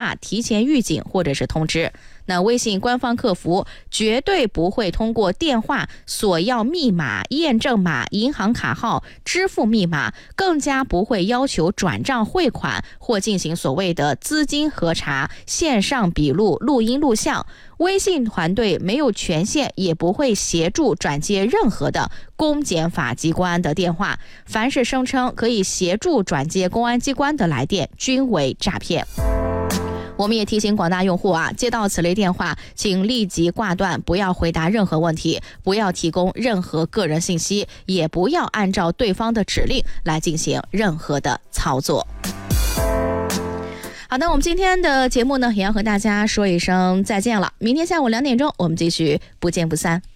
话提前预警或者是通知。那微信官方客服绝对不会通过电话索要密码、验证码、银行卡号、支付密码，更加不会要求转账汇款或进行所谓的资金核查、线上笔录、录音录像。微信团队没有权限，也不会协助转接任何的公检法机关的电话。凡是声称可以协助转接公安机关的来电，均为诈骗。我们也提醒广大用户接到此类电话，请立即挂断，不要回答任何问题，不要提供任何个人信息，也不要按照对方的指令来进行任何的操作。好的，我们今天的节目呢，也要和大家说一声再见了。明天下午2点钟，我们继续不见不散。